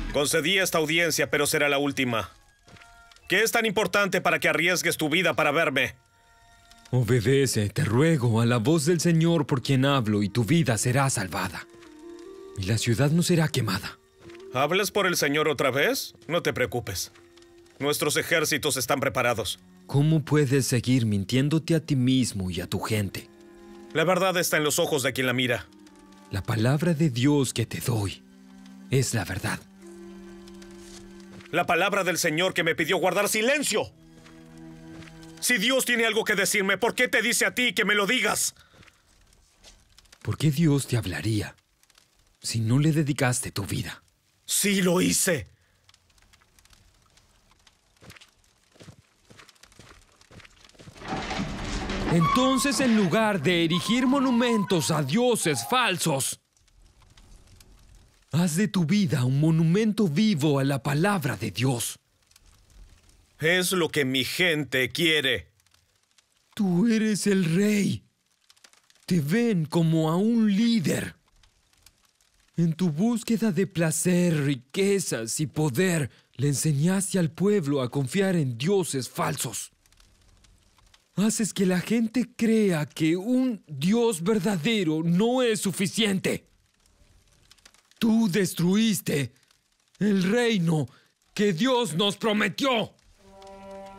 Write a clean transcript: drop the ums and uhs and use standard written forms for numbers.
Concedí esta audiencia, pero será la última. ¿Qué es tan importante para que arriesgues tu vida para verme? Obedece, te ruego, a la voz del Señor por quien hablo, y tu vida será salvada. Y la ciudad no será quemada. ¿Hablas por el Señor otra vez? No te preocupes. Nuestros ejércitos están preparados. ¿Cómo puedes seguir mintiéndote a ti mismo y a tu gente? La verdad está en los ojos de quien la mira. La palabra de Dios que te doy es la verdad. La palabra del Señor que me pidió guardar silencio. Si Dios tiene algo que decirme, ¿por qué te dice a ti que me lo digas? ¿Por qué Dios te hablaría si no le dedicaste tu vida? Sí lo hice. Entonces, en lugar de erigir monumentos a dioses falsos, haz de tu vida un monumento vivo a la palabra de Dios. Es lo que mi gente quiere. Tú eres el rey. Te ven como a un líder. En tu búsqueda de placer, riquezas y poder, le enseñaste al pueblo a confiar en dioses falsos. Haces que la gente crea que un Dios verdadero no es suficiente. Tú destruiste el reino que Dios nos prometió.